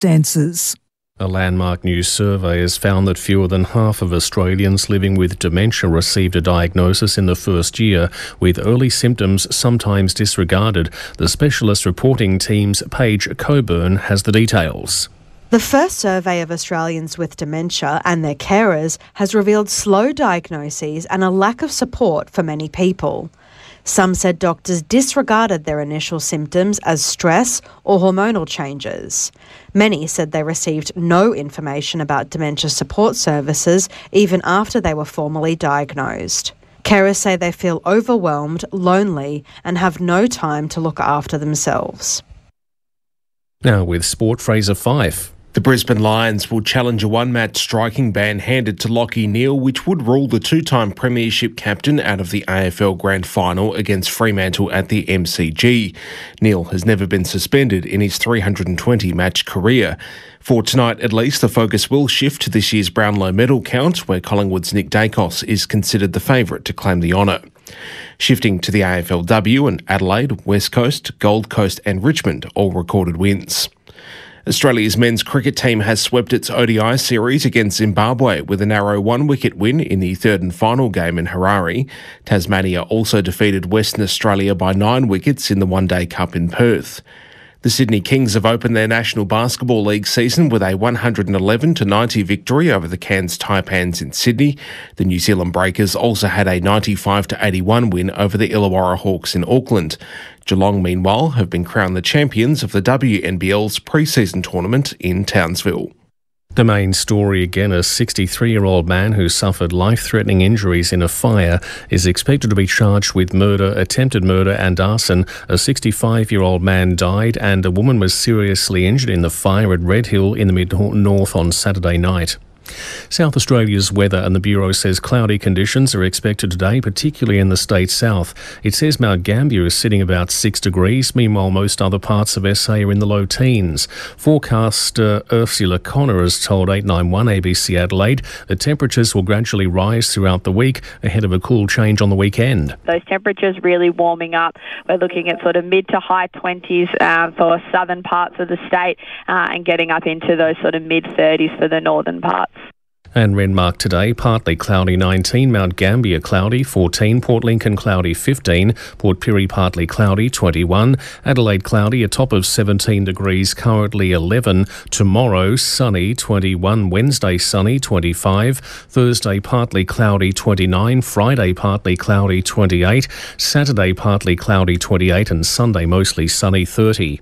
dancers. A landmark new survey has found that fewer than half of Australians living with dementia received a diagnosis in the first year, with early symptoms sometimes disregarded. The specialist reporting team's Paige Coburn has the details. The first survey of Australians with dementia and their carers has revealed slow diagnoses and a lack of support for many people. Some said doctors disregarded their initial symptoms as stress or hormonal changes. Many said they received no information about dementia support services even after they were formally diagnosed. Carers say they feel overwhelmed, lonely, and have no time to look after themselves. Now with sport, Fraser Fyfe. The Brisbane Lions will challenge a one-match striking ban handed to Lachie Neale, which would rule the two-time premiership captain out of the AFL Grand Final against Fremantle at the MCG. Neale has never been suspended in his 320-match career. For tonight, at least, the focus will shift to this year's Brownlow medal count, where Collingwood's Nick Dacos is considered the favourite to claim the honour. Shifting to the AFLW, and Adelaide, West Coast, Gold Coast and Richmond all recorded wins. Australia's men's cricket team has swept its ODI series against Zimbabwe with a narrow one-wicket win in the third and final game in Harare. Tasmania also defeated Western Australia by 9 wickets in the One Day Cup in Perth. The Sydney Kings have opened their National Basketball League season with a 111-90 victory over the Cairns Taipans in Sydney. The New Zealand Breakers also had a 95-81 win over the Illawarra Hawks in Auckland. Geelong, meanwhile, have been crowned the champions of the WNBL's pre-season tournament in Townsville. The main story again, a 63-year-old man who suffered life-threatening injuries in a fire is expected to be charged with murder, attempted murder and arson. A 65-year-old man died and a woman was seriously injured in the fire at Red Hill in the mid-north on Saturday night. South Australia's weather, and the Bureau says cloudy conditions are expected today, particularly in the state's south. It says Mount Gambier is sitting about 6 degrees. Meanwhile, most other parts of SA are in the low teens. Forecaster Ursula Connor has told 891 ABC Adelaide that temperatures will gradually rise throughout the week ahead of a cool change on the weekend. Those temperatures really warming up. We're looking at sort of mid to high 20s for southern parts of the state and getting up into those sort of mid 30s for the northern parts. And Renmark today, partly cloudy 19, Mount Gambier cloudy 14, Port Lincoln cloudy 15, Port Pirie partly cloudy 21, Adelaide cloudy a top of 17 degrees, currently 11, tomorrow sunny 21, Wednesday sunny 25, Thursday partly cloudy 29, Friday partly cloudy 28, Saturday partly cloudy 28 and Sunday mostly sunny 30.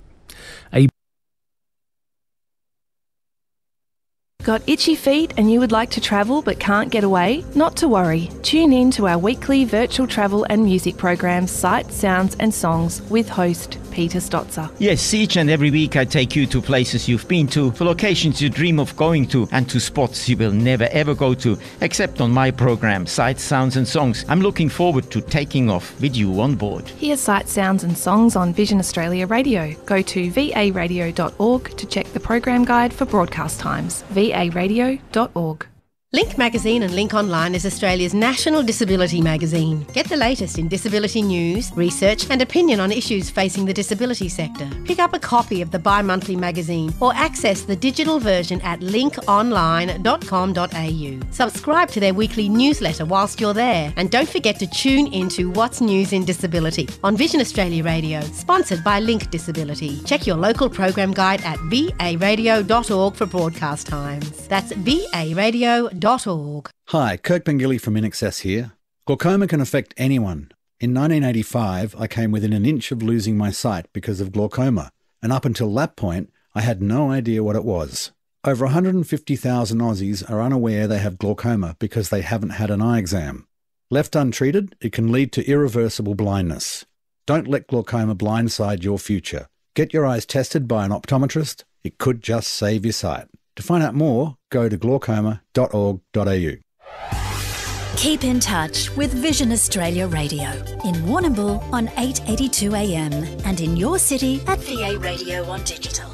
Got itchy feet and you would like to travel but can't get away? Not to worry. Tune in to our weekly virtual travel and music programs, Sights, Sounds and Songs with host Peter Stotzer. Yes, each and every week I take you to places you've been to, for locations you dream of going to, and to spots you will never ever go to, except on my program, Sights, Sounds and Songs. I'm looking forward to taking off with you on board. Hear Sights, Sounds and Songs on Vision Australia Radio. Go to varadio.org to check the program guide for broadcast times. varadio.org. Link Magazine and Link Online is Australia's national disability magazine. Get the latest in disability news, research and opinion on issues facing the disability sector. Pick up a copy of the bi-monthly magazine or access the digital version at linkonline.com.au. Subscribe to their weekly newsletter whilst you're there, and don't forget to tune into What's News in Disability on Vision Australia Radio, sponsored by Link Disability. Check your local program guide at varadio.org for broadcast times. That's varadio.org. Hi, Kirk Pengilly from INXS here. Glaucoma can affect anyone. In 1985, I came within an inch of losing my sight because of glaucoma, and up until that point, I had no idea what it was. Over 150,000 Aussies are unaware they have glaucoma because they haven't had an eye exam. Left untreated, it can lead to irreversible blindness. Don't let glaucoma blindside your future. Get your eyes tested by an optometrist. It could just save your sight. To find out more, go to glaucoma.org.au. Keep in touch with Vision Australia Radio in Warrnambool on 882 AM and in your city at VA Radio on digital.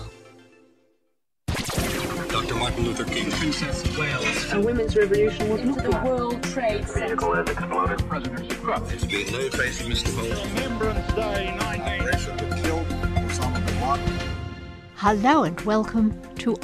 Dr. Martin Luther King, Princess of Wales. A women's revolution was not the World Trade Center. Vehicle has exploded. President Trump. There's been no trace of Mr. Volk. Remembrance Day 19. Killed Osama bin Laden. Hello and welcome to